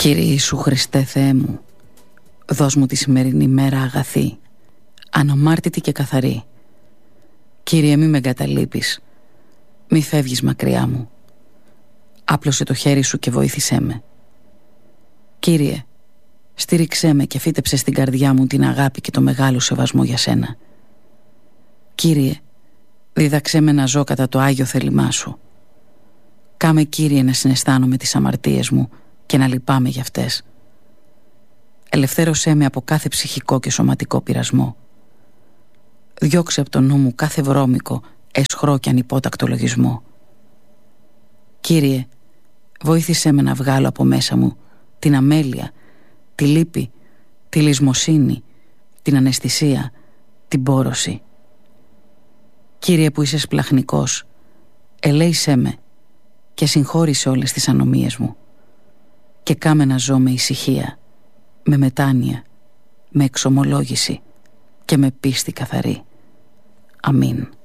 Κύριε Ιησού Χριστέ Θεέ μου, δώσ' μου τη σημερινή μέρα αγαθή, αναμάρτητη και καθαρή. Κύριε, μη με εγκαταλείπεις, μη φεύγεις μακριά μου. Άπλωσε το χέρι σου και βοήθησέ με. Κύριε, στήριξέ με και φύτεψε στην καρδιά μου την αγάπη και το μεγάλο σεβασμό για σένα. Κύριε, δίδαξέ με να ζω κατά το Άγιο θέλημά σου. Κάμε, Κύριε, να συναισθάνομαι τις αμαρτίες μου και να λυπάμαι για αυτές. Ελευθέρωσέ με από κάθε ψυχικό και σωματικό πειρασμό. Διώξε από το νου μου κάθε βρώμικο, αισχρό και ανυπότακτο λογισμό. Κύριε, βοήθησέ με να βγάλω από μέσα μου την αμέλεια, τη λύπη, τη λησμοσύνη, την αναισθησία, την πόρωση. Κύριε που είσαι σπλαχνικός, ελέησέ με και συγχώρησε όλες τις ανομίες μου και κάμε να ζω με ησυχία, με μετάνοια, με εξομολόγηση και με πίστη καθαρή. Αμήν.